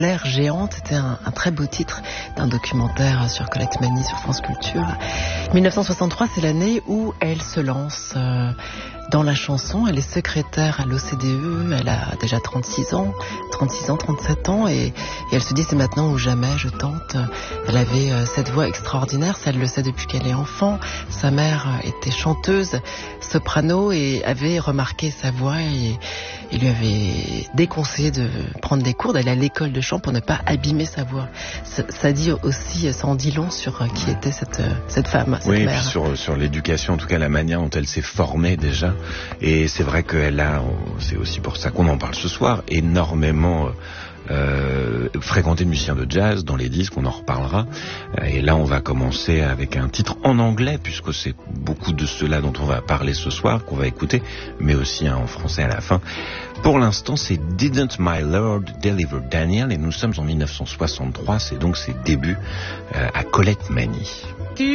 L'air géante, c'était un très beau titre d'un documentaire sur Colette Mani sur France Culture. 1963, c'est l'année où elle se lance dans la chanson. Elle est secrétaire à l'OCDE, elle a déjà 37 ans, et elle se dit c'est maintenant ou jamais, je tente. Elle avait cette voix extraordinaire, ça elle le sait depuis qu'elle est enfant. Sa mère était chanteuse, soprano, et avait remarqué sa voix et lui avait déconseillé de prendre des cours, d'aller à l'école de chant pour ne pas abîmer sa voix. Ça dit aussi, ça en dit long sur qui était cette femme, cette mère. Oui, et puis sur l'éducation, en tout cas la manière dont elle s'est formée déjà. Et c'est vrai qu'elle a, c'est aussi pour ça qu'on en parle ce soir, énormément fréquenté de musiciens de jazz dans les disques, on en reparlera. Et là on va commencer avec un titre en anglais, puisque c'est beaucoup de cela dont on va parler ce soir, qu'on va écouter, mais aussi en français à la fin. Pour l'instant, c'est Didn't My Lord Deliver Daniel, et nous sommes en 1963, c'est donc ses débuts à Colette Mani.